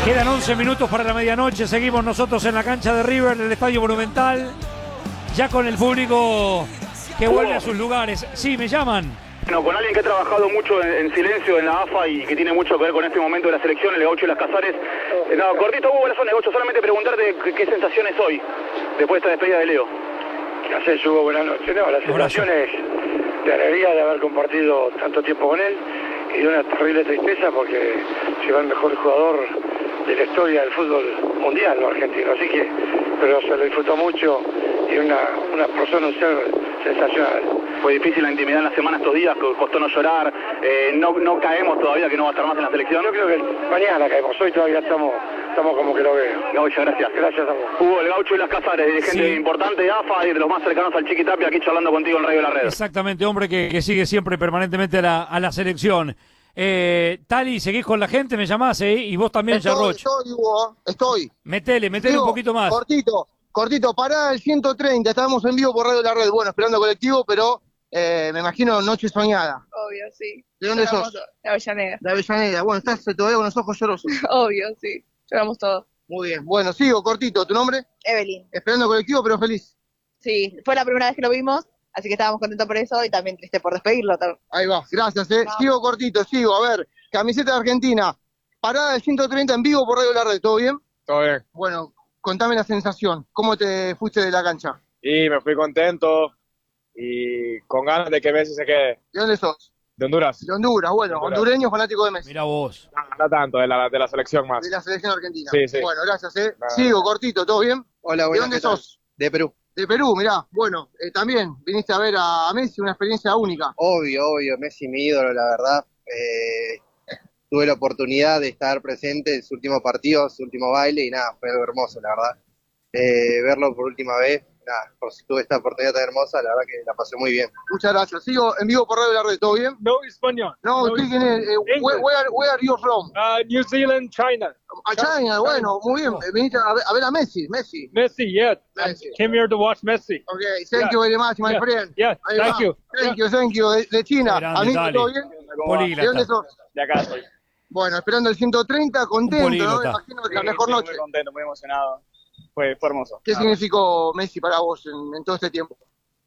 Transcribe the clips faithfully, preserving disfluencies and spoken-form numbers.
Quedan once minutos para la medianoche. Seguimos nosotros en la cancha de River, del Estadio Monumental. Ya con el público que vuelve a sus lugares. Sí, me llaman. Bueno, con alguien que ha trabajado mucho en, en silencio en la A F A y que tiene mucho que ver con este momento de la selección, el Gaucho y las Casares. Eh, no, cortito, Hugo Blasón, Gaucho, solamente preguntarte qué, qué sensaciones hoy, después de esta despedida de Leo. ¿Qué haces, Hugo? Buenas noches. No, la sensación es de alegría de haber compartido tanto tiempo con él y de una terrible tristeza porque se va el mejor jugador de la historia del fútbol mundial, ¿no? Argentino. Así que, pero se lo disfrutó mucho y una, una persona, un ser sensacional. Fue difícil la intimidad en la semana estos días, costó no llorar, eh, no, no caemos todavía que no va a estar más en la selección. Yo creo que mañana caemos, hoy todavía estamos, estamos como que lo veo. Gaucho, gracias. Gracias a vos. Hugo, el Gaucho y las Casares, de gente sí. importante de A F A y de los más cercanos al Chiqui Tapia, aquí charlando contigo en Radio La Red. Exactamente, hombre que, que sigue siempre permanentemente a la, a la selección. Eh, Tali, ¿seguís con la gente? ¿Me llamás? Eh? Y vos también, Yarroch. Estoy, Hugo, estoy. Metele, metele Digo, un poquito más. Cortito, cortito, pará el ciento treinta, estábamos en vivo por Radio La Red. Bueno, esperando colectivo, pero eh, me imagino noche soñada. Obvio, sí. ¿De dónde Lloramos sos? De Avellaneda. De Avellaneda. Bueno, estás todavía con los ojos llorosos. Obvio, sí. Lloramos todos. Muy bien. Bueno, sigo, cortito. ¿Tu nombre? Evelyn. Esperando colectivo, pero feliz. Sí, fue la primera vez que lo vimos, así que estábamos contentos por eso y también triste por despedirlo. Ahí va, gracias, eh. No. Sigo cortito, sigo. A ver, camiseta de Argentina. Parada del ciento treinta en vivo por Radio La Red. ¿Todo bien? Todo bien. Bueno, contame la sensación. ¿Cómo te fuiste de la cancha? Y me fui contento y con ganas de que Messi se quede. ¿De dónde sos? De Honduras. De Honduras, bueno, Honduras. Hondureño fanático de Messi. Mira vos. No, no tanto, de la, de la selección más. De la selección argentina. Sí, sí. Bueno, gracias, eh. Nada. Sigo, cortito, ¿todo bien? Hola, buenas. ¿De dónde sos? De Perú. De Perú, mirá. Bueno, eh, también viniste a ver a, a Messi, una experiencia única. Obvio, obvio. Messi mi ídolo, la verdad. Eh, tuve la oportunidad de estar presente en su último partido, su último baile, y nada, fue algo hermoso, la verdad. Eh, verlo por última vez, nada, pues, tuve esta oportunidad tan hermosa, la verdad que la pasé muy bien. Muchas gracias. Sigo en vivo por Radio La Red, ¿todo bien? No español. No, no speaking in, eh, where, where, are, where are you from? Uh, New Zealand, China. A China, China, bueno, muy bien. Eh, viniste a ver, a ver a Messi, Messi. Messi, yeah. Messi. I came here to watch Messi. Okay, thank yeah. you very much, my yeah. friend. Yeah, Ahí thank va. you. Thank yeah. you, thank you. De, de China. Grande, Amigo, dale. ¿todo bien? Políglota. ¿De dónde sos? De acá estoy. Bueno, esperando el ciento treinta, contento, ¿no? Me imagino que la Sí, mejor sí, noche. Muy contento, muy emocionado. Fue, fue hermoso. ¿Qué ah. significó Messi para vos en, en todo este tiempo?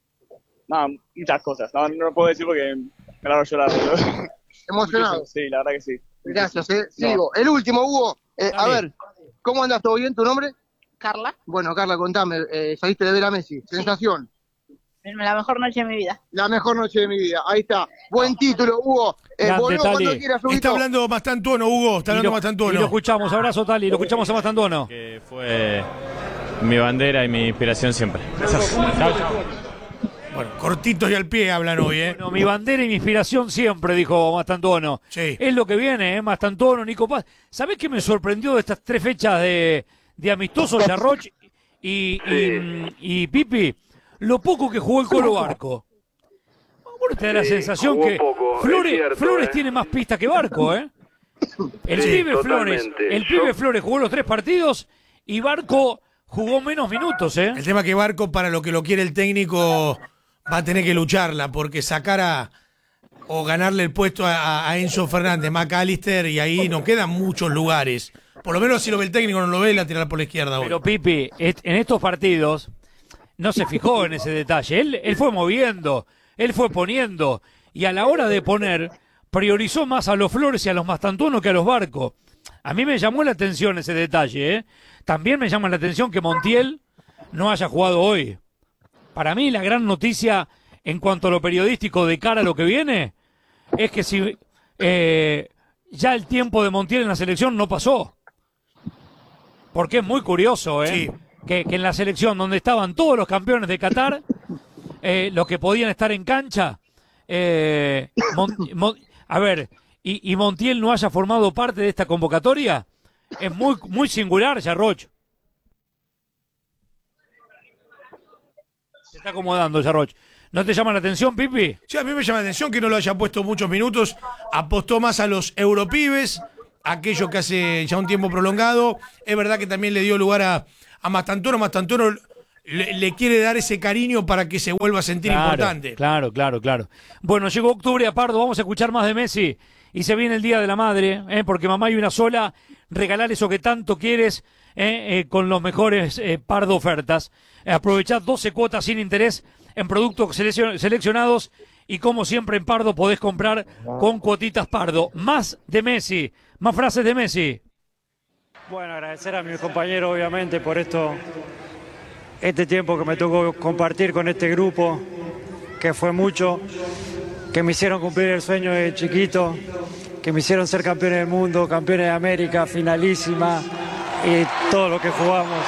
No, muchas cosas. No, no lo puedo decir porque me largo a llorar. Pero... ¿Emocionado? Sí, la verdad que sí. Gracias, eh. No. Sigo. El último, Hugo. Eh, a ver, ¿cómo andas? ¿Todo bien? ¿Tu nombre? Carla. Bueno, Carla, contame. Eh, saliste de ver a Messi. Sensación. La mejor noche de mi vida. La mejor noche de mi vida. Ahí está. Buen título, Hugo. Eh, volvemos cuando quieras, Huguito. Está hablando Mastantuono, Hugo. Está hablando Mastantuono. Y lo escuchamos. Abrazo, Tali. Lo escuchamos a Mastantuono. Que fue mi bandera y mi inspiración siempre. Gracias. Chao, chao. Bueno, cortitos y al pie hablan hoy, ¿eh? Bueno, mi bandera y mi inspiración siempre, dijo Mastantuono. Sí. Es lo que viene, ¿eh? Mastantuono, Nico Paz. ¿Sabés qué me sorprendió de estas tres fechas de, de amistosos, Yarroch y, y, y Pipi? Lo poco que jugó el Colo Barco. Bueno, te da la Sí, sensación que poco, Flores, cierto, Flores eh. tiene más pista que Barco, ¿eh? El Sí, pibe Flores, totalmente. el Yo- pibe Flores jugó los tres partidos y Barco jugó menos minutos, ¿eh? El tema que Barco, para lo que lo quiere el técnico, va a tener que lucharla, porque sacar a o ganarle el puesto a, a Enzo Fernández, McAllister, y ahí no quedan muchos lugares. Por lo menos si lo ve el técnico, no lo ve, la tirar por la izquierda hoy. Pero Pipi, est- en estos partidos no se fijó en ese detalle. Él, él fue moviendo, él fue poniendo, y a la hora de poner, priorizó más a los Flores y a los Mastantuono que a los Barcos. A mí me llamó la atención ese detalle, ¿eh? También me llama la atención que Montiel no haya jugado hoy. Para mí la gran noticia en cuanto a lo periodístico de cara a lo que viene es que si eh, ya el tiempo de Montiel en la selección no pasó. Porque es muy curioso, ¿eh? Sí. Que, que en la selección donde estaban todos los campeones de Qatar, eh, los que podían estar en cancha, eh, Mon- Mon- a ver, y, y Montiel no haya formado parte de esta convocatoria, es muy, muy singular, Yarroch. Se está acomodando, Yarroch. ¿No te llama la atención, Pipi? Sí, a mí me llama la atención que no lo haya puesto muchos minutos. Apostó más a los europibes, aquello que hace ya un tiempo prolongado. Es verdad que también le dio lugar a, a Mastantuono. Mastantuono le, le quiere dar ese cariño para que se vuelva a sentir Claro, importante. Claro, claro, claro. Bueno, llegó octubre a Pardo, vamos a escuchar más de Messi. Y se viene el Día de la Madre, ¿eh? Porque mamá hay una sola. regalar eso que tanto quieres eh, eh, con los mejores eh, par de ofertas. Eh, aprovechad doce cuotas sin interés en productos seleccionados y como siempre en Pardo podés comprar con cuotitas Pardo. Más de Messi, más frases de Messi. Bueno, agradecer a mis compañeros obviamente por esto, este tiempo que me tocó compartir con este grupo, que fue mucho, que me hicieron cumplir el sueño de chiquito, que me hicieron ser campeones del mundo, campeones de América, finalísima y todo lo que jugamos.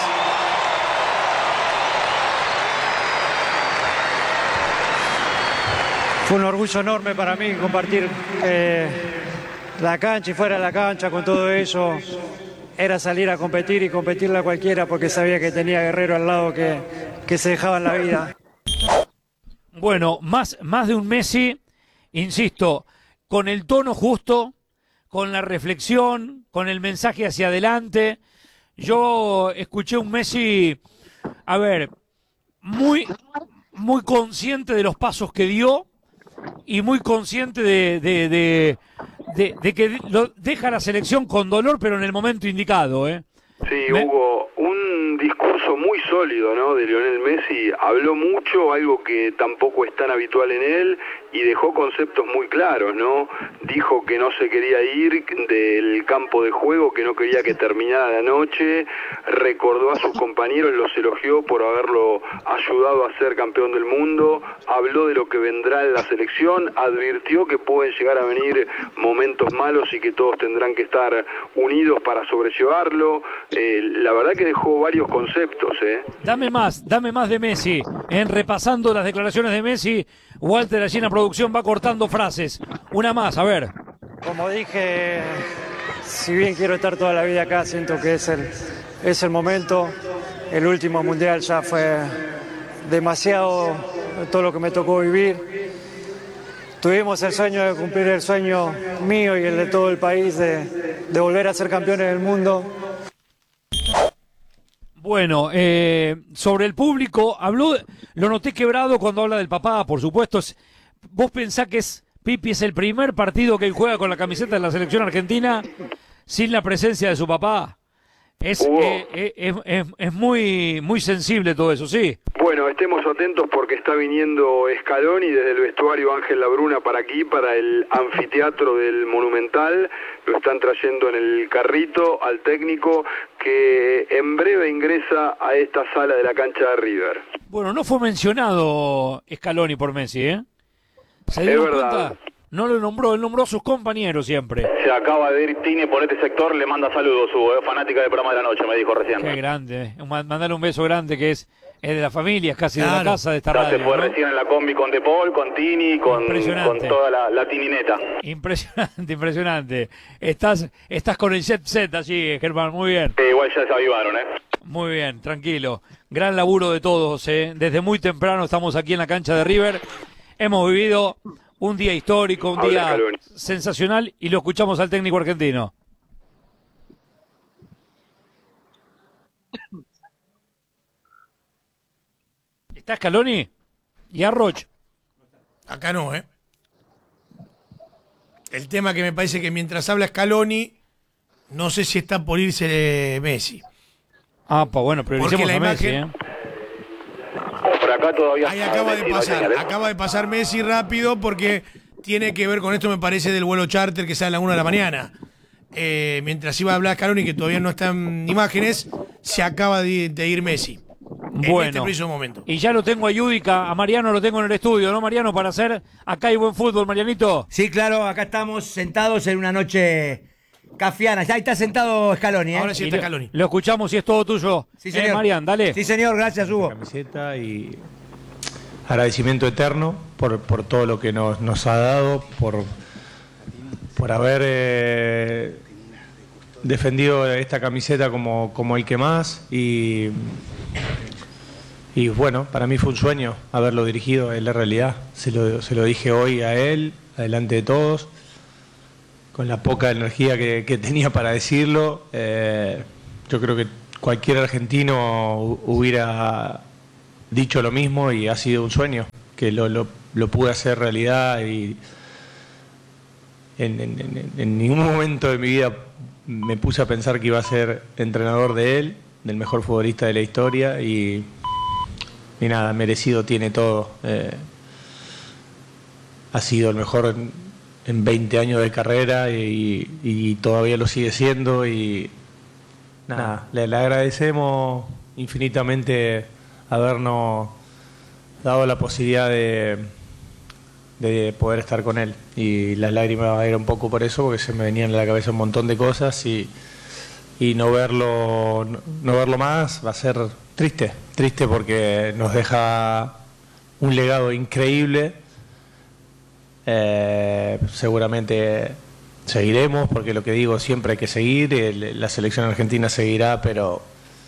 Fue un orgullo enorme para mí compartir eh, la cancha y fuera de la cancha con todo eso. Era salir a competir y competirle a cualquiera porque sabía que tenía Guerrero al lado que, que se dejaban la vida. Bueno, más, más de un Messi, insisto, con el tono justo, con la reflexión, con el mensaje hacia adelante. Yo escuché un Messi, a ver, muy, muy consciente de los pasos que dio y muy consciente de, de, de, de, de que lo deja la selección con dolor, pero en el momento indicado, ¿eh? Sí, Me... Hugo, un discurso muy sólido, ¿no?, de Lionel Messi. Habló mucho, algo que tampoco es tan habitual en él, y dejó conceptos muy claros, ¿no? Dijo que no se quería ir del campo de juego, que no quería que terminara la noche, recordó a sus compañeros, los elogió por haberlo ayudado a ser campeón del mundo, habló de lo que vendrá en la selección, advirtió que pueden llegar a venir momentos malos y que todos tendrán que estar unidos para sobrellevarlo. Eh, la verdad que dejó varios conceptos, ¿eh? Dame más, dame más de Messi. En repasando las declaraciones de Messi, Walter allí en la producción va cortando frases. Una más, a ver. Como dije, si bien quiero estar toda la vida acá, siento que es el, es el momento. El último mundial ya fue demasiado todo lo que me tocó vivir. Tuvimos el sueño de cumplir el sueño mío y el de todo el país de, de volver a ser campeones del mundo. Bueno, eh, sobre el público, habló, lo noté quebrado cuando habla del papá, por supuesto. Es, ¿vos pensás que es, Pipi, es el primer partido que él juega con la camiseta de la selección argentina sin la presencia de su papá? Es, eh, eh, es, es, es muy, muy sensible todo eso, ¿sí? Bueno, estemos atentos porque está viniendo Scaloni desde el vestuario Ángel Labruna para aquí, para el anfiteatro del Monumental. Lo están trayendo en el carrito al técnico que en breve ingresa a esta sala de la cancha de River. Bueno, no fue mencionado Scaloni por Messi, ¿eh? ¿Se Es dieron verdad. cuenta? No lo nombró, él nombró a sus compañeros siempre. Se acaba de ir Tini por este sector, le manda saludos, Hugo, eh, fanática del programa de la noche, me dijo recién. Qué grande, eh. Mandale un beso grande que es, es de la familia, es casi Claro. de la casa de esta Ya radio, se fue ¿no? recién en la combi con De Paul, con Tini, con, Impresionante. con toda la, la tinineta. Impresionante, impresionante. Estás, estás con el jet set allí, Germán, muy bien. Eh, igual ya se avivaron, ¿eh? Muy bien, tranquilo. Gran laburo de todos, ¿eh? Desde muy temprano estamos aquí en la cancha de River. Hemos vivido un día histórico, un Habla día Scaloni. sensacional y lo escuchamos al técnico argentino. ¿Está Scaloni? ¿Y Arroch? Acá no, ¿eh? El tema que me parece que mientras habla Scaloni, no sé si está por irse eh, Messi. Ah, pues bueno, prioricemos Porque la a Messi, imagen- ¿eh? Por acá todavía... Ahí acaba de Messi, no hay pasar, señales. acaba de pasar Messi rápido porque tiene que ver con esto, me parece, del vuelo charter que sale a la una de la mañana. Eh, mientras iba a hablar Scaloni, que todavía no está en imágenes, se acaba de, de ir Messi. En este Bueno, preciso momento. y ya lo tengo a Yudica, a Mariano lo tengo en el estudio, ¿no, Mariano? Para hacer acá hay buen fútbol, Marianito. Sí, claro, acá estamos sentados en una noche cafiana. Ya está sentado Scaloni, ¿eh? Ahora sí Y está lo, Scaloni. lo escuchamos y es todo tuyo. Sí, Eh, señor. Marian, dale. Sí, señor, gracias, Hugo. Camiseta y agradecimiento eterno por, por todo lo que nos, nos ha dado, por, por haber eh, defendido esta camiseta como, como el que más y, y bueno, para mí fue un sueño haberlo dirigido, es la realidad. Se lo, se lo dije hoy a él, adelante de todos, con la poca energía que, que tenía para decirlo. Eh, yo creo que cualquier argentino hu- hubiera dicho lo mismo y ha sido un sueño, que lo, lo, lo pude hacer realidad y en, en, en, en ningún momento de mi vida me puse a pensar que iba a ser entrenador de él, del mejor futbolista de la historia, y, y nada, merecido tiene todo. Eh, ha sido el mejor en, en veinte años de carrera y, y todavía lo sigue siendo, y nada, le, le agradecemos infinitamente habernos dado la posibilidad de, de poder estar con él, y las lágrimas eran un poco por eso, porque se me venían en la cabeza un montón de cosas, y, y no verlo no, no verlo más va a ser triste, triste porque nos deja un legado increíble. Eh, seguramente seguiremos, porque lo que digo, siempre hay que seguir, el, la selección argentina seguirá, pero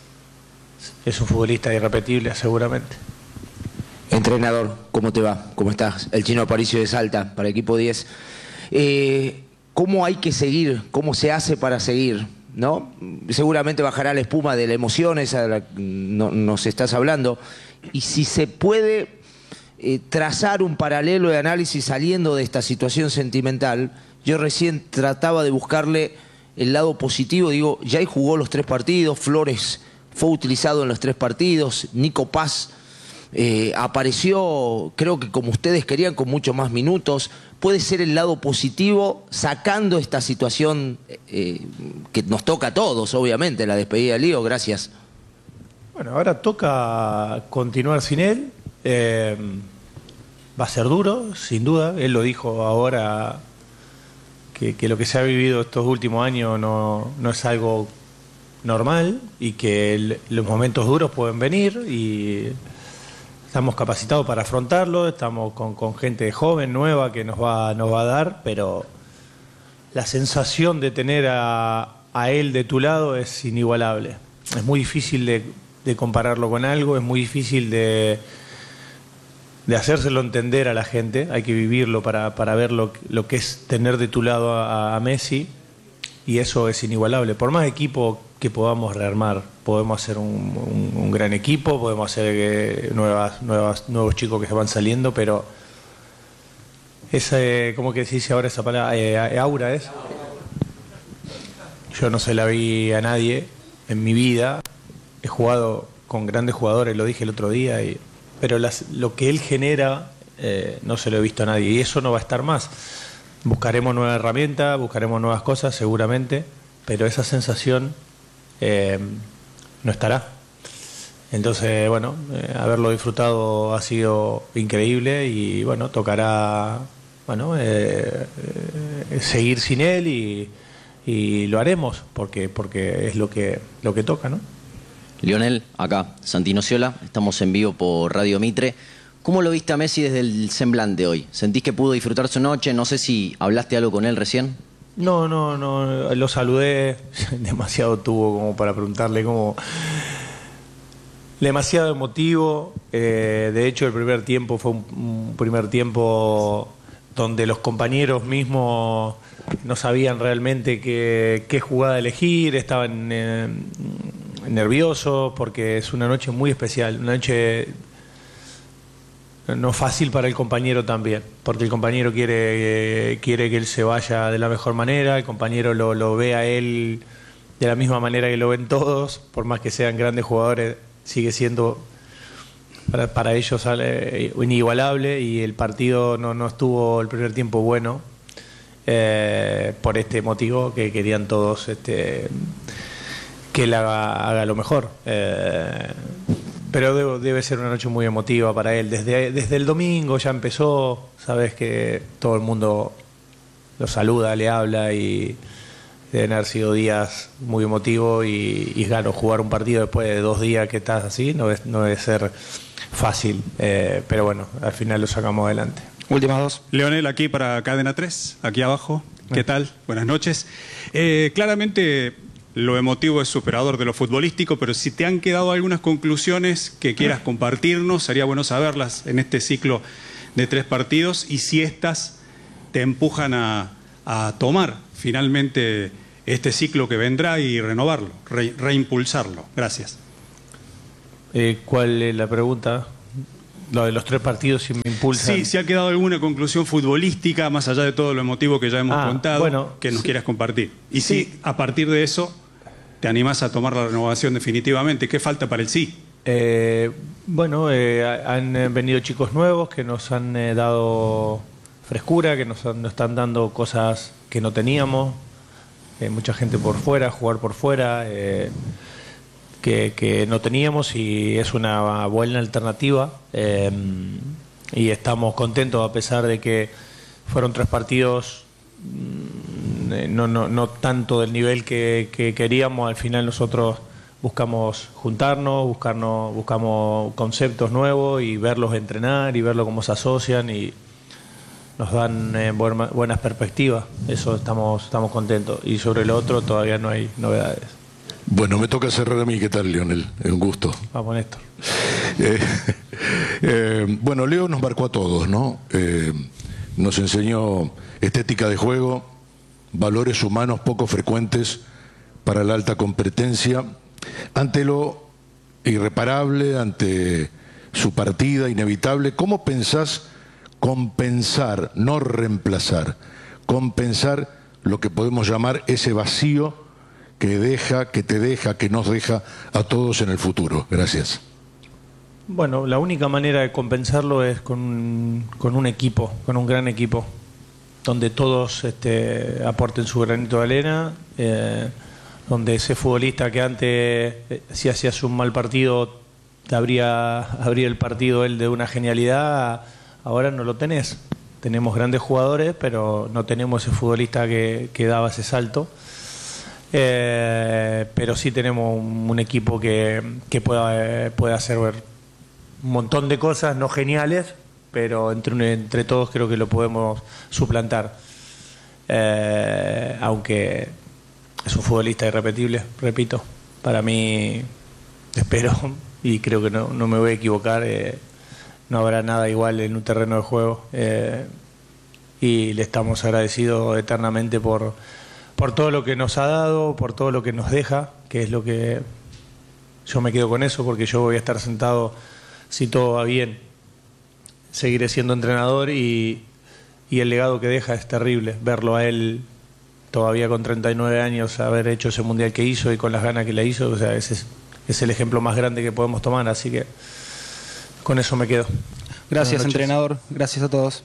es un futbolista irrepetible seguramente. Entrenador, ¿cómo te va? ¿Cómo estás? El Chino Aparicio de Salta, para Equipo diez. Eh, ¿Cómo hay que seguir? ¿Cómo se hace para seguir? ¿No? Seguramente bajará la espuma de la emoción, esa de la que no, nos estás hablando. Y si se puede eh, trazar un paralelo de análisis saliendo de esta situación sentimental, yo recién trataba de buscarle el lado positivo. Digo, ya jugó los tres partidos, Flores fue utilizado en los tres partidos, Nico Paz Eh, apareció, creo que como ustedes querían, con mucho más minutos. ¿Puede ser el lado positivo sacando esta situación eh, que nos toca a todos, obviamente, la despedida de Lío? Gracias. Bueno, ahora toca continuar sin él. Eh, va a ser duro, sin duda. Él lo dijo ahora, que, que lo que se ha vivido estos últimos años no, no es algo normal, y que el, los momentos duros pueden venir, y estamos capacitados para afrontarlo, estamos con, con gente joven, nueva, que nos va, nos va a dar, pero la sensación de tener a, a él de tu lado es inigualable. Es muy difícil de, de compararlo con algo, es muy difícil de, de hacérselo entender a la gente, hay que vivirlo para, para ver lo, lo que es tener de tu lado a, a Messi, y eso es inigualable. Por más equipo que podamos rearmar, podemos hacer un, un, un gran equipo, podemos hacer eh, nuevas, nuevas, nuevos chicos que se van saliendo, pero esa, eh, ¿cómo que se dice ahora esa palabra? Eh, aura es. Yo no se la vi a nadie en mi vida. He jugado con grandes jugadores, lo dije el otro día, y, pero las, lo que él genera eh, no se lo he visto a nadie, y eso no va a estar más. Buscaremos nuevas herramientas, buscaremos nuevas cosas seguramente, pero esa sensación eh, no estará. Entonces, bueno, eh, haberlo disfrutado ha sido increíble, y bueno, tocará bueno eh, eh, seguir sin él, y, y lo haremos porque porque es lo que lo que toca, ¿no? Lionel, acá, Santino Ciola, estamos en vivo por Radio Mitre. ¿Cómo lo viste a Messi desde el semblante hoy? ¿Sentís que pudo disfrutar su noche? No sé si hablaste algo con él recién. No, no, no, lo saludé, demasiado tuvo como para preguntarle cómo... Demasiado emotivo, eh, de hecho el primer tiempo fue un, un primer tiempo donde los compañeros mismos no sabían realmente qué, qué jugada elegir, estaban eh, nerviosos, porque es una noche muy especial, una noche... no fácil para el compañero también, porque el compañero quiere, eh, quiere que él se vaya de la mejor manera, el compañero lo, lo ve a él de la misma manera que lo ven todos, por más que sean grandes jugadores, sigue siendo para, para ellos eh, inigualable, y el partido no, no estuvo el primer tiempo bueno, eh, por este motivo, que querían todos este, que él haga, haga lo mejor. Eh, Pero debe, debe ser una noche muy emotiva para él. Desde, desde el domingo ya empezó, sabes que todo el mundo lo saluda, le habla, y deben haber sido días muy emotivos, y, y claro, jugar un partido después de dos días que estás así no, es, no debe ser fácil, eh, pero bueno, al final lo sacamos adelante. Últimas dos. Leonel, aquí para Cadena tres, aquí abajo. ¿Qué tal? Buenas noches. Eh, claramente... Lo emotivo es superador de lo futbolístico, pero si te han quedado algunas conclusiones que quieras compartirnos, sería bueno saberlas en este ciclo de tres partidos, y si estas te empujan a, a tomar finalmente este ciclo que vendrá y renovarlo, re, reimpulsarlo. Gracias. Eh, ¿Cuál es la pregunta? lo de los tres partidos sí me impulsa. Sí, si ha quedado alguna conclusión futbolística, más allá de todo lo emotivo que ya hemos Ah, contado, bueno, que nos sí. quieras compartir. Y Sí. si a partir de eso te animás a tomar la renovación definitivamente, ¿qué falta para el sí? Eh, bueno, eh, han eh, venido chicos nuevos que nos han eh, dado frescura, que nos, han- nos están dando cosas que no teníamos. Eh, mucha gente por fuera, jugar por fuera, eh, que, que no teníamos y es una buena alternativa. Eh, y estamos contentos a pesar de que fueron tres partidos mm, eh, no, no, no tanto del nivel que, que queríamos. Al final nosotros buscamos juntarnos, buscarnos, buscamos conceptos nuevos y verlos entrenar y verlos cómo se asocian y nos dan eh, buena- buenas perspectivas. Eso estamos, estamos contentos. Y sobre lo otro todavía no hay novedades. Bueno, me toca cerrar a mí. ¿Qué tal, Lionel? Un gusto. Vamos, Néstor. Eh, eh, bueno, Leo nos marcó a todos, ¿no? Eh, nos enseñó estética de juego, valores humanos poco frecuentes para la alta competencia. Ante lo irreparable, ante su partida inevitable, ¿cómo pensás compensar, no reemplazar, compensar lo que podemos llamar ese vacío que deja, que te deja, que nos deja a todos en el futuro? Gracias. Bueno, la única manera de compensarlo es con un, con un equipo, con un gran equipo, donde todos este, aporten su granito de arena, eh, donde ese futbolista que antes, eh, si hacías un mal partido, te abría, abría el partido él de una genialidad, ahora no lo tenés. Tenemos grandes jugadores, pero no tenemos ese futbolista que, que daba ese salto. Eh, pero sí tenemos un, un equipo que, que pueda, eh, puede hacer ver un montón de cosas no geniales, pero entre, entre todos creo que lo podemos suplantar. Eh, aunque es un futbolista irrepetible, repito. Para mí, espero, y creo que no, no me voy a equivocar, eh, no habrá nada igual en un terreno de juego. Eh, y le estamos agradecidos eternamente por, por todo lo que nos ha dado, por todo lo que nos deja, que es lo que yo me quedo con eso, porque yo voy a estar sentado, si todo va bien, seguiré siendo entrenador y, y el legado que deja es terrible. Verlo a él todavía con treinta y nueve años, haber hecho ese mundial que hizo y con las ganas que le hizo, o sea, ese es, es el ejemplo más grande que podemos tomar, así que con eso me quedo. Gracias, entrenador. Gracias a todos.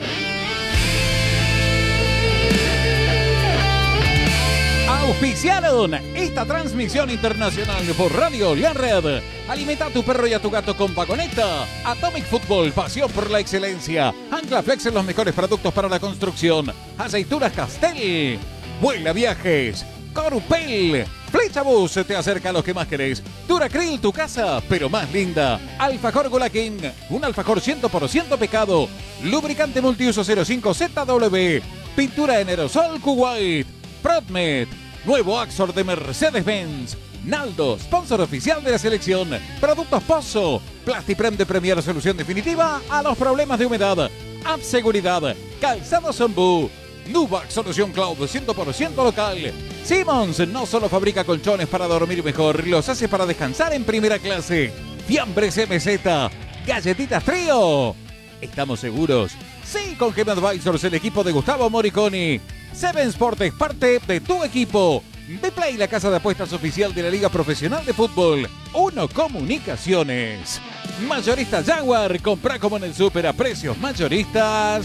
Auspiciaron esta transmisión internacional por Radio La Red. Alimenta a tu perro y a tu gato con Paconeta. Atomic Football, pasión por la excelencia. Ancla Flex en los mejores productos para la construcción. Aceitunas Castel. Vuela Viajes. Corupel. Flechabús te acerca a los que más querés. Duracril, tu casa, pero más linda. Alfajor Gulakin, un alfajor cien por ciento pecado. Lubricante multiuso cero cinco Z W. Pintura en aerosol Kuwait. Prodmed. Nuevo Axor de Mercedes-Benz. Naldo, sponsor oficial de la selección. Productos Pozo. Plastiprem de Premier, solución definitiva a los problemas de humedad. App Seguridad. Calzado Zambú. Nubac, solución cloud cien por ciento local. Simmons no solo fabrica colchones para dormir mejor, los hace para descansar en primera clase. Fiambres M Z. Galletitas Trío. ¿Estamos seguros? Sí, con Game Advisors, el equipo de Gustavo Moriconi. Seven Sport es parte de tu equipo. Bplay, la casa de apuestas oficial de la Liga Profesional de Fútbol. Uno Comunicaciones. Mayorista Jaguar, compra como en el súper a precios mayoristas.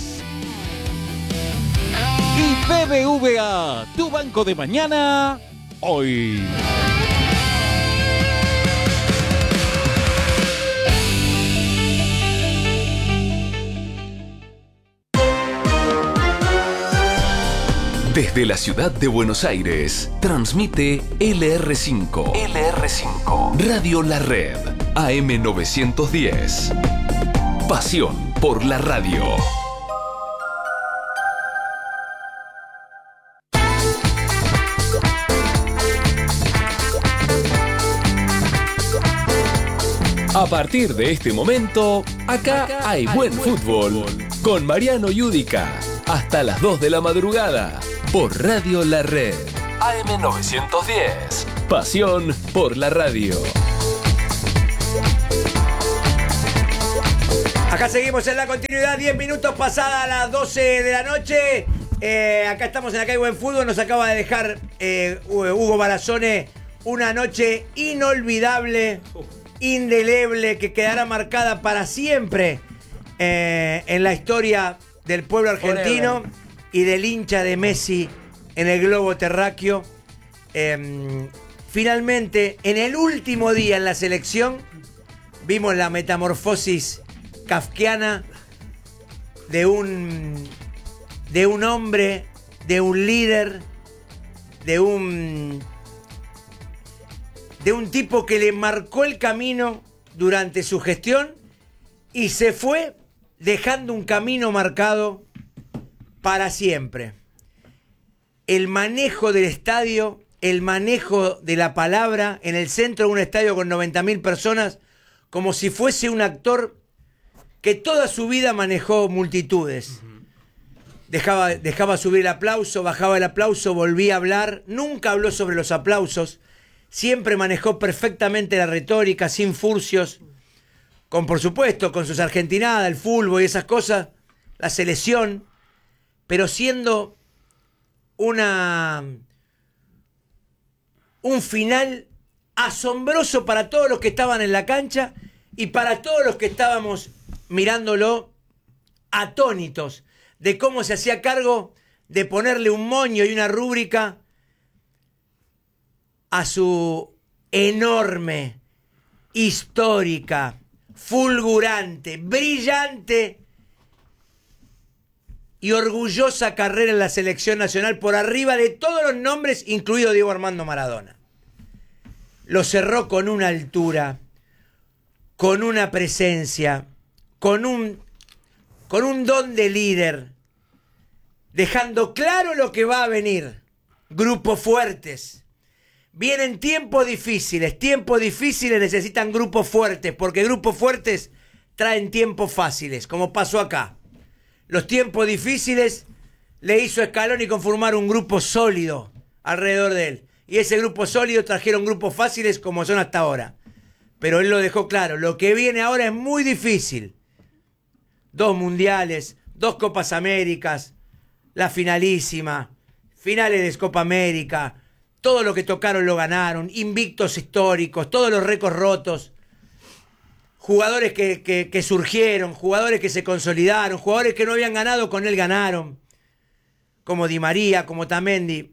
Y B B V A, tu banco de mañana, hoy. Desde la ciudad de Buenos Aires, transmite L R cinco. L R cinco. Radio La Red, A M novecientos diez. Pasión por la radio. A partir de este momento, acá hay buen fútbol. Con Mariano Yudica, hasta las dos de la madrugada. Por Radio La Red, A M novecientos diez. Pasión por la radio. Acá seguimos en la continuidad, diez minutos pasadas las doce de la noche. Eh, acá estamos en Acá hay Buen Fútbol. Nos acaba de dejar eh, Hugo Barazone una noche inolvidable, indeleble, que quedará marcada para siempre eh, en la historia del pueblo argentino y del hincha de Messi en el globo terráqueo. Eh, finalmente, en el último día en la selección, vimos la metamorfosis kafkiana de un, de un hombre, de un líder, de un, de un tipo que le marcó el camino durante su gestión y se fue dejando un camino marcado para siempre. El manejo del estadio, el manejo de la palabra en el centro de un estadio con noventa mil personas, como si fuese un actor que toda su vida manejó multitudes. Dejaba, dejaba subir el aplauso, bajaba el aplauso, volvía a hablar, nunca habló sobre los aplausos, siempre manejó perfectamente la retórica, sin furcios, con por supuesto, con sus argentinadas, el fútbol y esas cosas, la selección, pero siendo una un final asombroso para todos los que estaban en la cancha y para todos los que estábamos mirándolo atónitos de cómo se hacía cargo de ponerle un moño y una rúbrica a su enorme, histórica, fulgurante, brillante y orgullosa carrera en la selección nacional por arriba de todos los nombres, incluido Diego Armando Maradona. Lo cerró con una altura, con una presencia, con un, con un don de líder, dejando claro lo que va a venir. Grupos fuertes. Vienen tiempos difíciles, tiempos difíciles necesitan grupos fuertes, porque grupos fuertes traen tiempos fáciles, como pasó acá. Los tiempos difíciles le hizo a Scaloni conformar un grupo sólido alrededor de él. Y ese grupo sólido trajeron grupos fáciles como son hasta ahora. Pero él lo dejó claro, lo que viene ahora es muy difícil. Dos mundiales, dos Copas Américas, la finalísima, finales de Copa América, todo lo que tocaron lo ganaron, invictos históricos, todos los récords rotos, jugadores que, que, que surgieron, jugadores que se consolidaron, jugadores que no habían ganado, con él ganaron, como Di María, como Tamendi.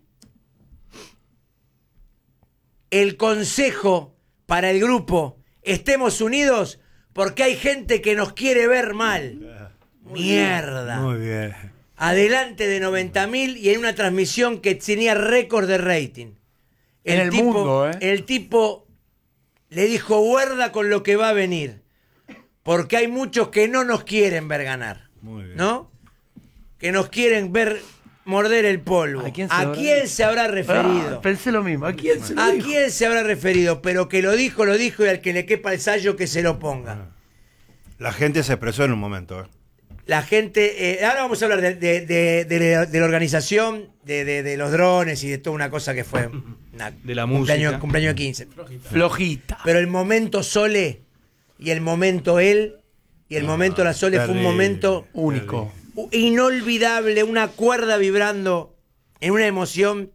El consejo para el grupo: estemos unidos porque hay gente que nos quiere ver mal. Muy Mierda. Muy bien. Adelante de noventa mil y en una transmisión que tenía récord de rating. El en el tipo, mundo, ¿eh? El tipo le dijo: guarda con lo que va a venir, porque hay muchos que no nos quieren ver ganar. Muy bien. ¿No? Que nos quieren ver morder el polvo. ¿A quién se, ¿A habrá... quién se habrá referido? Ah, pensé lo mismo. ¿A quién se lo ¿A dijo? quién se habrá referido? Pero que lo dijo, lo dijo, y al que le quepa el sallo que se lo ponga. La gente se expresó en un momento. ¿eh? La gente... Eh, ahora vamos a hablar de, de, de, de, de la organización, de, de, de los drones y de toda una cosa que fue... Una, de la cumpleaños, música. Cumpleaños quince. Flojita. Flojita. Pero el momento Sole y el momento él y el no, momento la Sole terrible, fue un momento único. Inolvidable, una cuerda vibrando en una emoción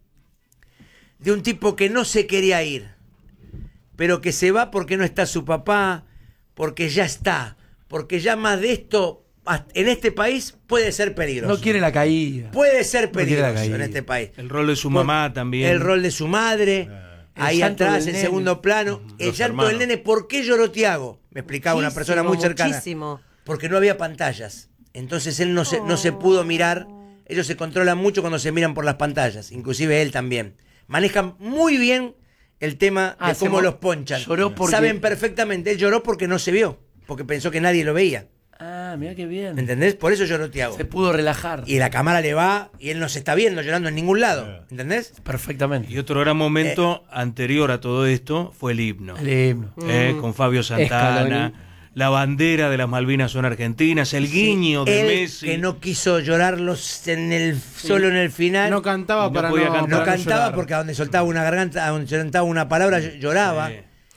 de un tipo que no se quería ir, pero que se va porque no está su papá, porque ya está, porque ya más de esto en este país puede ser peligroso. No quiere la caída. Puede ser peligroso no en este país. El rol de su mamá también. El rol de su madre, eh, ahí atrás, en nene. segundo plano. Mm, el llanto hermanos. del nene. ¿Por qué lloró Tiago? Me explicaba muchísimo, una persona muy cercana. Muchísimo. Porque no había pantallas. Entonces él no se, no se pudo mirar. Ellos se controlan mucho cuando se miran por las pantallas. Inclusive él también. Manejan muy bien el tema ah, de cómo los ponchan. Lloró porque... Saben perfectamente. Él lloró porque no se vio. Porque pensó que nadie lo veía. Ah, mira qué bien. ¿Entendés? Por eso lloró Tiago. Se pudo relajar. Y la cámara le va y él no se está viendo llorando en ningún lado. ¿Entendés? Perfectamente. Y otro gran momento eh, anterior a todo esto fue el himno. El himno. Eh, mm. Con Fabio Santana. Scaloni. La bandera de las Malvinas son argentinas, el guiño sí, de él Messi. Que no quiso llorarlos en el, solo en el final. No cantaba para no, no, no para cantaba llorar. porque a donde soltaba una garganta, a donde soltaba una palabra lloraba. Sí.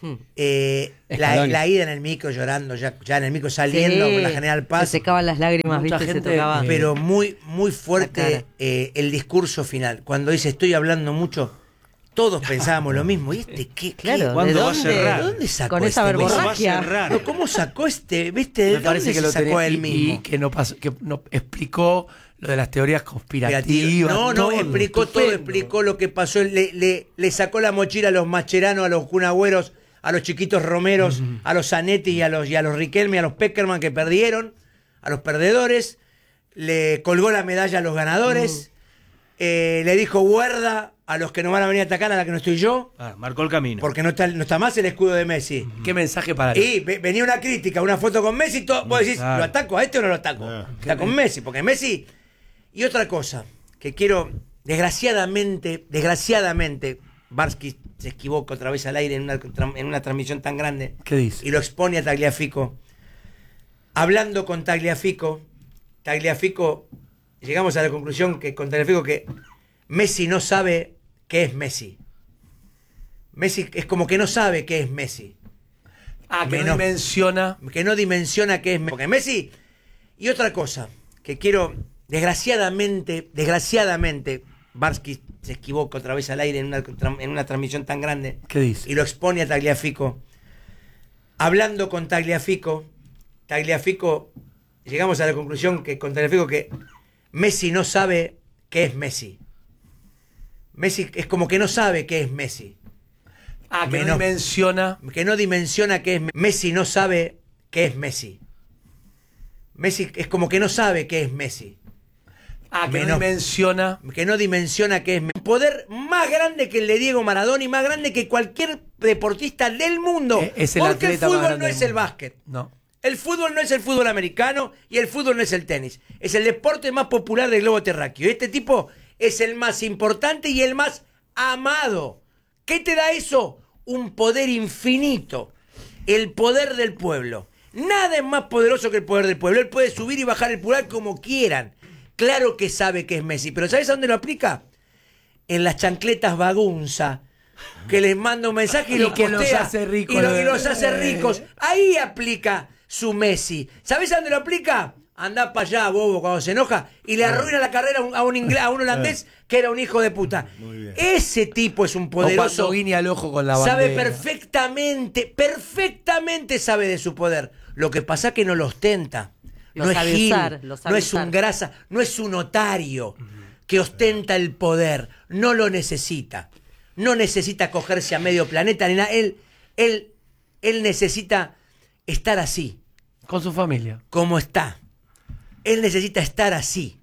Eh, la, la ida en el micro llorando, ya, ya en el micro saliendo Sí, con la General Paz. se secaban las lágrimas, Mucha viste, se gente, tocaba. pero muy, muy fuerte eh, el discurso final. Cuando dice estoy hablando mucho, todos pensábamos lo mismo. ¿Y este qué? Claro, qué? ¿cuándo ¿De va a dónde, cerrar? ¿De dónde sacó Con esa este? ¿Cómo verborragia. va a cerrar? No, ¿cómo sacó este? ¿Viste? ¿De Me parece dónde que se lo sacó tenía él y, mismo? y que no pasó, que no explicó lo de las teorías conspirativas. No, no, todo, explicó todo, estupendo. explicó lo que pasó. Le, le, le sacó la mochila a los Macheranos, a los Cunagüeros, a los chiquitos Romeros, uh-huh. a los Zanetti y a los, y a los Riquelme, a los Peckerman que perdieron, a los perdedores. Le colgó la medalla a los ganadores. Uh-huh. eh, le dijo guarda a los que no van a venir a atacar, a la que no estoy yo. Ah, marcó el camino. Porque no está, no está más el escudo de Messi. Uh-huh. ¿Qué mensaje para él? Y ve, venía una crítica, una foto con Messi, todo, vos decís, claro. ¿lo ataco a este o no lo ataco? Ah, está con Messi, porque Messi... Y otra cosa, que quiero, desgraciadamente, desgraciadamente, Barsky se equivoca otra vez al aire en una, en una transmisión tan grande. ¿Qué dice? Y lo expone a Tagliafico. Hablando con Tagliafico, Tagliafico, llegamos a la conclusión que con Tagliafico que Messi no sabe qué es Messi. Messi es como que no sabe qué es Messi. Ah, que Me no dimensiona. Que no dimensiona qué es Messi. Porque Messi... Y otra cosa, que quiero... Desgraciadamente, desgraciadamente, Barsky se equivoca otra vez al aire en una, en una transmisión tan grande. ¿Qué dice? Y lo expone a Tagliafico. Hablando con Tagliafico, Tagliafico, llegamos a la conclusión que con Tagliafico que Messi no sabe qué es Messi. Messi es como que no sabe qué es Messi. Ah, que Me no dimensiona. Que no dimensiona qué es Messi. Messi no sabe qué es Messi. Messi es como que no sabe qué es Messi. Ah, que Me no dimensiona. Que no dimensiona qué es Messi. Un poder más grande que el de Diego Maradona y más grande que cualquier deportista del mundo. Es, es el Porque el atleta más fútbol grande no es del el mundo. básquet. No. El fútbol no es el fútbol americano y el fútbol no es el tenis. Es el deporte más popular del globo terráqueo. Este tipo es el más importante y el más amado. ¿Qué te da eso? Un poder infinito. El poder del pueblo. Nada es más poderoso que el poder del pueblo. Él puede subir y bajar el pulgar como quieran. Claro que sabe que es Messi, pero ¿sabes a dónde lo aplica? En las chancletas bagunza, que les manda un mensaje y, Y lo que postea, los hace ricos. y, lo- y los hace ricos. Ahí aplica su Messi. ¿Sabes a dónde lo aplica? Andá para allá, bobo, cuando se enoja y le arruina la carrera a un, a un, inglés, a un holandés que era un hijo de puta. Ese tipo es un O poderoso. cuando guiña al ojo con la Sabe bandera. perfectamente, perfectamente sabe de su poder. Lo que pasa es que no lo ostenta. Lo no es sabe Gil, usar, lo sabe no es usar. un grasa, no es un otario que ostenta el poder. No lo necesita. No necesita cogerse a medio planeta ni nada. Él, él, él necesita estar así. Con su familia. Como está. Él necesita estar así.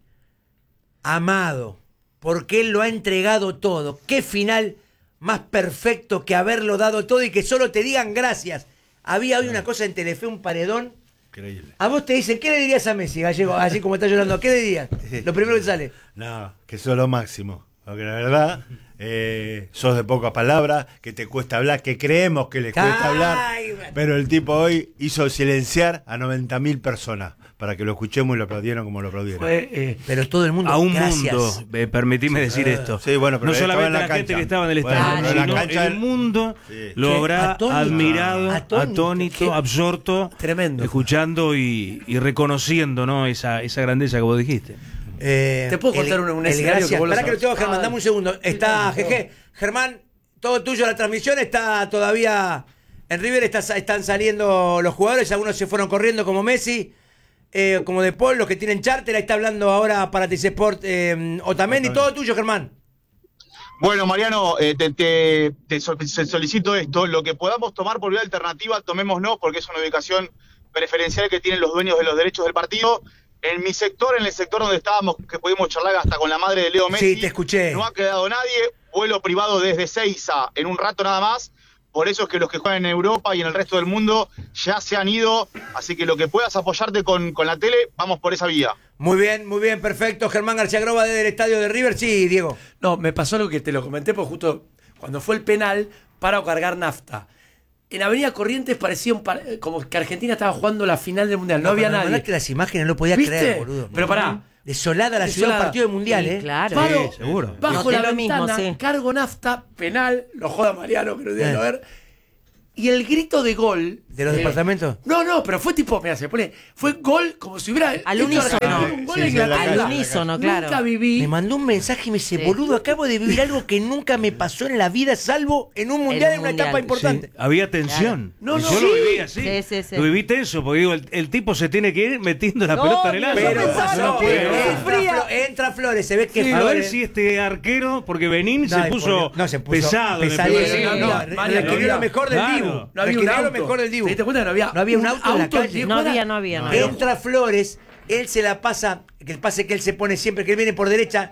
Amado. Porque él lo ha entregado todo. Qué final más perfecto que haberlo dado todo y que solo te digan gracias. Había hoy una cosa en Telefe, un paredón. Increíble. A vos te dicen, ¿qué le dirías a Messi, Gallego? Así como está llorando, ¿qué le dirías? Lo primero que sale. No, que sos lo máximo. Porque la verdad, eh, sos de pocas palabras, que te cuesta hablar, que creemos que les cuesta Ay, hablar. Pero el tipo hoy hizo silenciar a noventa mil personas para que lo escuchemos y lo aplaudieron como lo aplaudieron. Fue, eh, pero todo el mundo, a un gracias. mundo, eh, permitime decir esto. Sí, bueno, pero no él estaba solamente en la la, gente cancha. que estaba en el Bueno, estadio, pero en la sino cancha- el mundo Sí. lo ¿Qué? habrá Atónito. admirado, Atónito. atónito, ¿Qué? absorto, Tremendo. escuchando y, y reconociendo, ¿no? esa, esa grandeza que vos dijiste. Eh, ¿Te puedo contar el- un- un el escenario gracias. que vos lo Pará que lo sabés? tengo, Germán, dame un segundo. Está G G. Germán, todo tuyo la transmisión, está todavía en River, está, están saliendo los jugadores, algunos se fueron corriendo como Messi, eh, como De Paul, los que tienen charter, ahí está hablando ahora para T C Sport eh, Otamendi, todo tuyo, Germán. Bueno, Mariano, eh, te, te- te so- te solicito esto, lo que podamos tomar por vía alternativa, tomémonos, porque es una ubicación preferencial que tienen los dueños de los derechos del partido. En mi sector, en el sector donde estábamos, que pudimos charlar hasta con la madre de Leo Messi, Sí, te escuché. no ha quedado nadie, vuelo privado desde Seiza en un rato nada más, por eso es que los que juegan en Europa y en el resto del mundo ya se han ido, así que lo que puedas apoyarte con, con la tele, vamos por esa vía. Muy bien, muy bien, perfecto. Germán García Groba desde el estadio de River, sí, Diego. No, me pasó algo que te lo comenté, porque justo cuando fue el penal, para cargar nafta. En Avenida Corrientes parecía un par- como que Argentina estaba jugando la final del Mundial. No, No, había cuando me nadie. mandaste las imágenes no lo podía ¿Viste? creer, boludo. Pero pará. Desolada la ciudad, Desolada. partido de Mundial, Sí, ¿eh? claro. Paro, Sí, seguro. bajo Noté la lo mismo, ventana, sí. cargo nafta, penal, lo joda Mariano, que no tiene Eh. que ver. Y el grito de gol. ¿De los eh, departamentos? No, no, pero fue tipo, mira, se pone. Fue gol como si hubiera. Al unísono. Un gol Sí, en sí, Inglaterra. al unísono, claro. Nunca viví. Me mandó un mensaje y me dice, Sí. boludo, acabo de vivir algo que nunca me pasó en la vida, salvo en un mundial, en, un una mundial. etapa importante. Sí, había tensión. Claro. No, Y no, yo lo sí. viví así. Sí, sí, sí. Lo viví tenso, porque digo, el, el tipo se tiene que ir metiendo la No, pelota en el yo área. Pero pensaba pasó, no puede, entra, ¿no? fría. Flo- entra Flores, se ve que Sí, a Flores... ver si este arquero, porque Benín No, se, porque- puso no, se puso pesado en el pesadísimo. primer Sí, tiempo. no, Re- María, requirió no lo había- mejor del claro. Dibu. No había un Requirió lo auto. mejor del Dibu. ¿Te diste cuenta que no había, No había un auto en la calle. diez No cuadras? había, no había, no No había. Entra Flores, él se la pasa, que el pase que él se pone siempre, que él viene por derecha,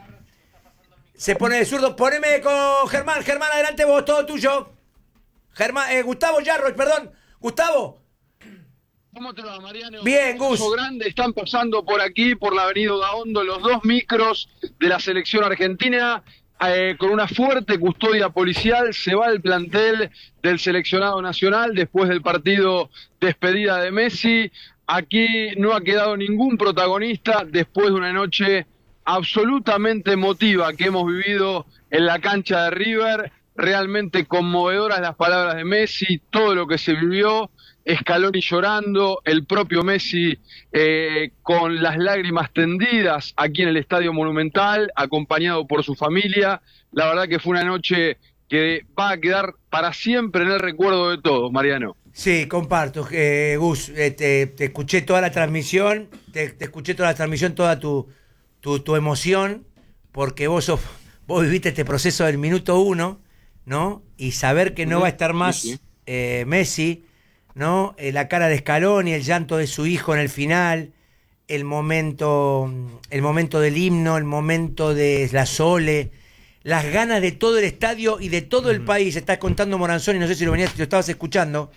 se pone de zurdo, poneme con Germán, Germán, adelante vos, todo tuyo. Germán, eh, Gustavo Yarroch, perdón, Gustavo. ¿Cómo te va, Mariano? Bien, Gus. Un grande, están pasando por aquí, por la avenida Daondo, los dos micros de la selección argentina. Eh, con una fuerte custodia policial se va el plantel del seleccionado nacional después del partido despedida de Messi. Aquí no ha quedado ningún protagonista después de una noche absolutamente emotiva que hemos vivido en la cancha de River. Realmente conmovedoras las palabras de Messi, todo lo que se vivió. Scaloni llorando, el propio Messi eh, con las lágrimas tendidas aquí en el Estadio Monumental, acompañado por su familia. La verdad que fue una noche que va a quedar para siempre en el recuerdo de todos, Mariano. Sí, comparto, eh, Gus, eh, te, te escuché toda la transmisión, te, te escuché toda la transmisión, toda tu, tu, tu emoción, porque vos sos, vos viviste este proceso del minuto uno, ¿no? Y saber que no va a estar más eh, Messi, ¿no? Eh, la cara de Scaloni, el llanto de su hijo en el final, el momento, el momento del himno, el momento de la Sole, las ganas de todo el estadio y de todo el país. Estás contando Moranzoni, no sé si lo venías, si lo estabas escuchando.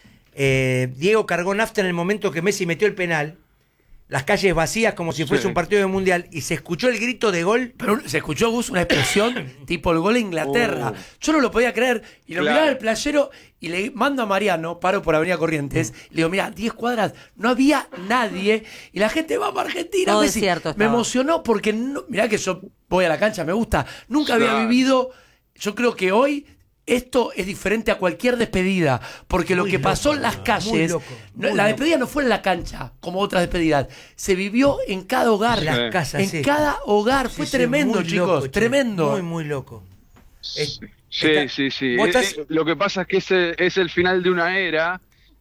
Eh, Diego cargó nafta en el momento que Messi metió el penal. Las calles vacías como si fuese Sí. un partido de mundial y se escuchó el grito de gol. Pero se escuchó, Gus, una expresión tipo el gol de Inglaterra. Oh. Yo no lo podía creer. Y lo Claro. miraba el playero y le mando a Mariano, paro por Avenida Corrientes, y le digo, mira, diez cuadras, no había nadie. Y la gente, vamos a Argentina. Todo Messi. desierto Me estaba. emocionó porque, no, mirá que yo voy a la cancha, me gusta. Nunca había Claro. vivido, yo creo que hoy... Esto es diferente a cualquier despedida, porque lo Muy que loco, pasó en las muy calles, loco, no- muy la loco. despedida no fue en la cancha, como otras despedidas, se vivió en cada hogar, Las Sí. casas, en sí. cada hogar, Sí, fue sí, tremendo, muy chicos, loco, che. tremendo. Muy, muy loco. Es- Sí, está- sí, sí. ¿Vos Eh, estás- eh, lo que pasa es que es el, es el final de una era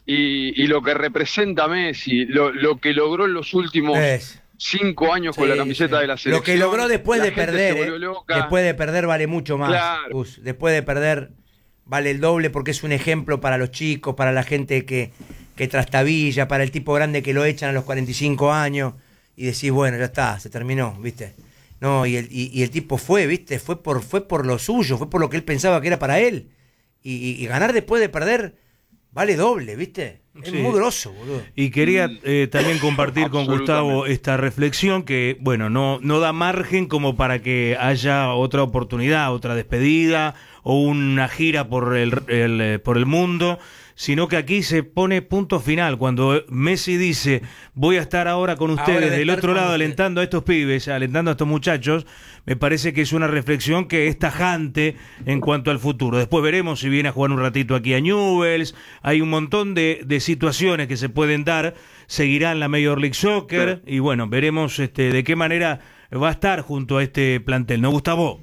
y, y lo que representa Messi, lo, lo que logró en los últimos Es. cinco años con Sí, la camiseta sí. de la selección. Lo que logró después la de gente perder, se volvió eh. loca. Después de perder vale mucho más. Claro. Gus. Después de perder vale el doble porque es un ejemplo para los chicos, para la gente que, que trastabilla, para el tipo grande que lo echan a los cuarenta y cinco años y decís, bueno, ya está, se terminó, ¿viste? No, y el, y, y el tipo fue, ¿viste? Fue por, fue por lo suyo, fue por lo que él pensaba que era para él. Y, y- y ganar después de perder vale doble, ¿viste? Es Sí. muy grosso, boludo. Y quería eh, también compartir con Absolutamente. Gustavo esta reflexión que, bueno, no, no da margen como para que haya otra oportunidad, otra despedida o una gira por el, el, eh, por el mundo, sino que aquí se pone punto final. Cuando Messi dice, voy a estar ahora con ustedes Ahora de del estar otro con lado ustedes. alentando a estos pibes, alentando a estos muchachos, me parece que es una reflexión que es tajante en cuanto al futuro. Después veremos si viene a jugar un ratito aquí a Newell's, hay un montón de, de situaciones que se pueden dar, seguirá en la Major League Soccer y bueno, veremos este, de qué manera va a estar junto a este plantel, ¿no, Gustavo?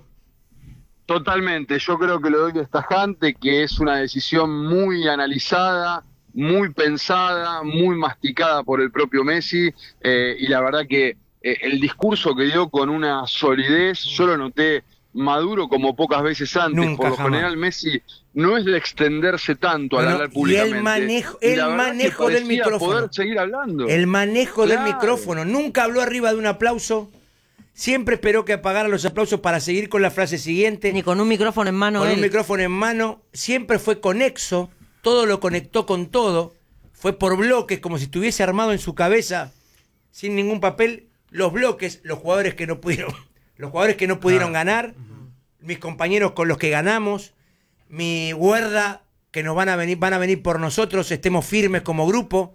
Totalmente, yo creo que lo doy es tajante, que es una decisión muy analizada, muy pensada, muy masticada por el propio Messi, eh, y la verdad que eh, el discurso que dio con una solidez, yo lo noté maduro como pocas veces antes. Nunca, por lo jamás. general Messi no es de extenderse tanto al No, no, hablar y públicamente. el manejo, Y el la verdad que manejo del parecía micrófono. poder seguir hablando. El manejo del Claro. micrófono. Nunca habló arriba de un aplauso. Siempre esperó que apagara los aplausos para seguir con la frase siguiente. Ni con un micrófono en mano Con él. un micrófono en mano. Siempre fue conexo. Todo lo conectó con todo. Fue por bloques, como si estuviese armado en su cabeza, sin ningún papel, los bloques, los jugadores que no pudieron, los jugadores que no pudieron ganar, mis compañeros con los que ganamos, mi guarda que nos van a venir, van a venir por nosotros, estemos firmes como grupo.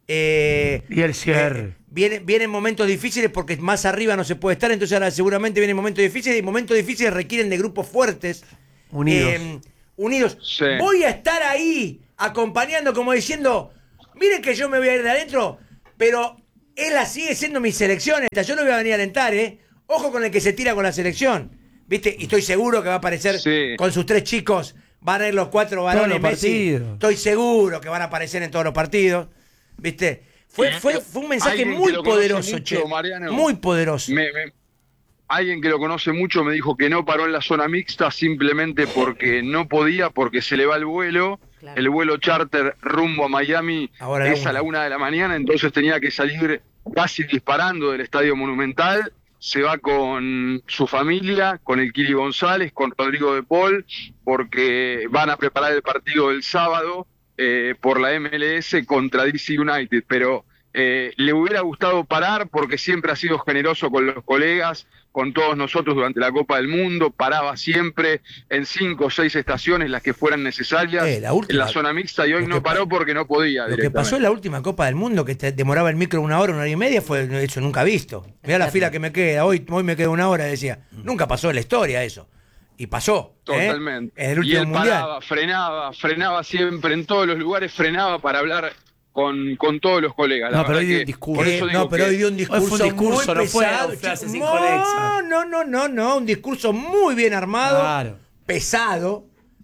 Eh, Y el cierre. eh, viene- vienen momentos difíciles porque más arriba no se puede estar, entonces ahora seguramente vienen momentos difíciles y momentos difíciles requieren de grupos fuertes. Unidos. Eh, unidos. Sí. Voy a estar ahí acompañando, como diciendo, miren que yo me voy a ir de adentro, pero él la sigue siendo mi selección esta. Yo no voy a venir a alentar, ¿eh? Ojo con el que se tira con la selección. ¿Viste? Y estoy seguro que va a aparecer sí. con sus tres chicos. Van a ir los cuatro varones Messi. Estoy seguro que van a aparecer en todos los partidos. ¿Viste? Fue, fue, fue un mensaje muy poderoso, mucho, che. Mariano, muy poderoso. Me, me, alguien que lo conoce mucho me dijo que no paró en la zona mixta simplemente porque no podía, porque se le va el vuelo. Claro. El vuelo charter rumbo a Miami Ahora es a la una de la mañana, entonces tenía que salir casi disparando del Estadio Monumental. Se va con su familia, con el Kili González, con Rodrigo de Paul, porque van a preparar el partido del sábado eh, por la M L S contra D C United, pero eh, le hubiera gustado parar porque siempre ha sido generoso con los colegas, con todos nosotros durante la Copa del Mundo, paraba siempre en cinco o seis estaciones, las que fueran necesarias, eh, la última, en la zona mixta, y hoy no paró porque no podía. Lo que pasó en la última Copa del Mundo, que te demoraba el micro una hora, una hora y media, fue eso nunca visto. Mirá la fila que me queda, hoy, hoy me queda una hora, decía. Nunca pasó en la historia eso. Y pasó. Totalmente. ¿eh? En el último y él mundial. paraba, frenaba, frenaba siempre en todos los lugares, frenaba para hablar con, con todos los colegas. La no, pero hoy dio un discurso. Eh, no, pero hoy dio un discurso, un discurso muy no fue pesado. frases No, no, no, no, no, un discurso muy bien armado, claro. pesado,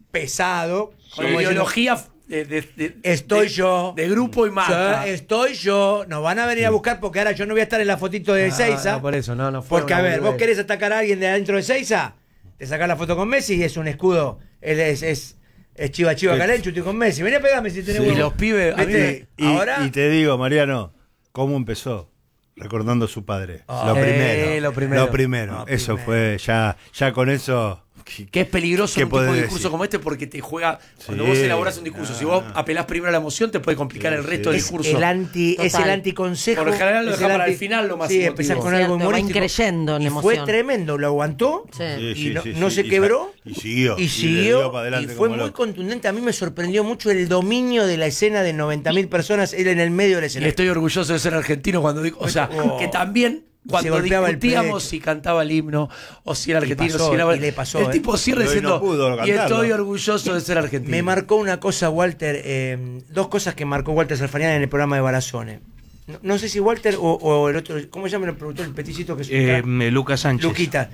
pesado. Con sí. ideología de, de, de, estoy de, yo. De grupo y marca. Estoy yo. Nos van a venir a buscar porque ahora yo no voy a estar en la fotito de Ezeiza. No, por eso, no, no fue. Porque, a ver, vos querés atacar a alguien de adentro de Ezeiza, te sacás la foto con Messi y es un escudo. Es... es, es Es chiva chiva Calencho, estoy con Messi. Vení a pegarme si tenés sí. huevo. Y los pibes, a mí, y, ahora. Y te digo, Mariano, ¿cómo empezó? Recordando a su padre. Oh, lo, eh, primero, lo primero. Lo primero. No, eso primero. Fue, ya, ya con eso. Que es peligroso un tipo de discurso decir? como este porque te juega. Sí, cuando vos elaborás un discurso, no, si vos apelás primero a la emoción, te puede complicar sí, el resto sí. del discurso. El anti, es el anticonsejo. Por lo general lo deja para anti, el final lo más Sí, empezar con algo humorístico. Va increyendo en y emoción. fue tremendo, lo aguantó sí. y Sí, no, sí, no sí, se sí, quebró. Y siguió. Y siguió. Y, y fue muy loco. Contundente. A mí me sorprendió mucho el dominio de la escena de noventa mil personas, él en el medio del escenario. Y estoy orgulloso de ser argentino cuando digo. O sea, oh. que también. Cuando discutíamos si cantaba el himno o si era argentino, pasó, si era... y le pasó, el eh. tipo cierra diciendo no y estoy orgulloso de ser argentino. Me marcó una cosa, Walter, eh, dos cosas que marcó Walter Salfariani en el programa de Barazone. No, no sé si Walter o, o el otro, ¿cómo se llama el productor, el peticito que es eh, Lucas Sánchez. Luquita.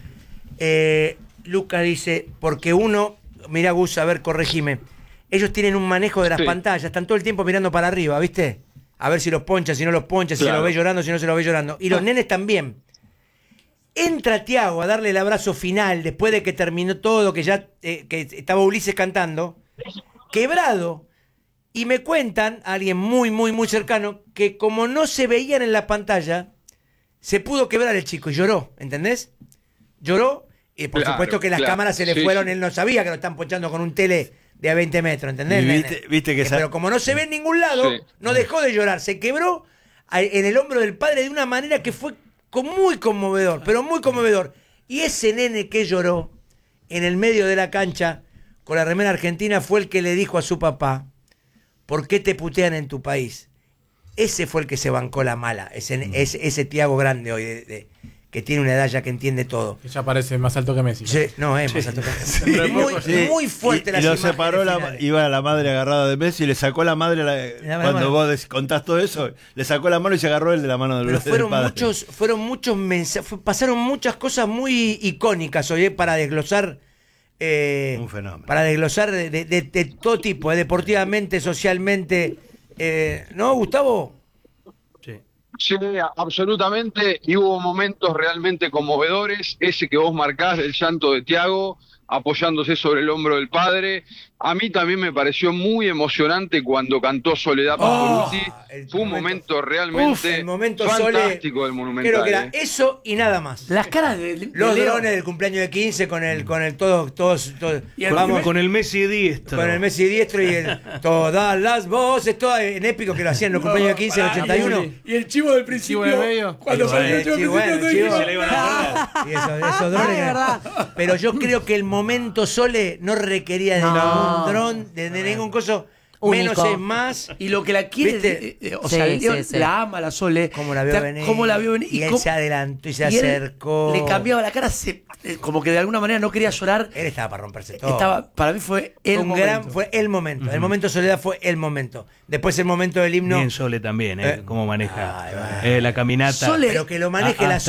Eh, Luca dice, porque uno, mira Gus, a ver, corregime, ellos tienen un manejo de las sí. pantallas, están todo el tiempo mirando para arriba, ¿viste? A ver si los poncha, si no los poncha, si claro. se los ve llorando, si no se los ve llorando. Y los nenes también. Entra Thiago a darle el abrazo final después de que terminó todo, que ya eh, que estaba Ulises cantando, quebrado. Y me cuentan, alguien muy, muy, muy cercano, que como no se veían en la pantalla, se pudo quebrar el chico y lloró, ¿entendés? Lloró, y por claro, supuesto que las claro. cámaras se le sí, fueron, sí. él no sabía que lo están ponchando con un tele de a veinte metros, ¿entendés? Viste, viste que eh, pero como no se ve en ningún lado, sí. no dejó de llorar, se quebró en el hombro del padre de una manera que fue muy conmovedor, pero muy conmovedor. Y ese nene que lloró en el medio de la cancha con la remera argentina fue el que le dijo a su papá, ¿por qué te putean en tu país? Ese fue el que se bancó la mala, ese, mm. ese, ese Thiago grande hoy, de, de, que tiene una edad ya que entiende todo. Que ya parece más alto que Messi. Sí, no, es más alto que Messi. Sí, muy, sí. muy fuerte y, las y lo imágenes separó, la, finales. iba la madre agarrada de Messi y le sacó la madre, la, la cuando mano. vos contás todo eso, le sacó la mano y se agarró el de la mano del, Pero fueron del padre. muchos, fueron muchos mensajes, pasaron muchas cosas muy icónicas hoy eh, para desglosar. Eh, Un fenómeno. Para desglosar de, de, de, de todo tipo, eh, deportivamente, socialmente. Eh, ¿No, Gustavo? Sí, absolutamente, y hubo momentos realmente conmovedores, ese que vos marcás, el llanto de Thiago, apoyándose sobre el hombro del padre. A mí también me pareció muy emocionante cuando cantó Soledad Pastorutti. Oh, Fue un momento, momento realmente Uf, el momento fantástico Sole, del Monumental. Creo que era eh. eso y nada más. Las caras de, de los Leo. drones del cumpleaños de quince con el con el todo todos todo, y el, vamos con el Messi diestro. Con el Messi diestro y el todas las voces, todo en épico que lo hacían en los cumpleaños de quince del ochenta y uno. Y el chivo del principio. El chivo del medio. Cuando salió el chivo del principio se le iban a poner. Y eso, esos drones. Pero yo creo que el momento Sole no requería de no. ningún dron, de, de ningún coso. Menos Único. es más. Y lo que la quiere, ¿Viste? eh, eh, o Sí, sea, sí, Leo sí. la ama, la Sole. Cómo la vio Ta- venir. Cómo la vio venir. Y él cómo- se adelantó y se y él acercó. Le cambiaba la cara, se- eh, como que de alguna manera no quería llorar. Él estaba para romperse todo. Estaba, para mí fue el Fue un momento. gran, fue el momento. El momento de Soledad fue el momento. Después el momento del himno. Bien Sole también, ¿eh? Eh. Cómo maneja eh, la caminata. Sole- Pero que lo maneje A- la hasta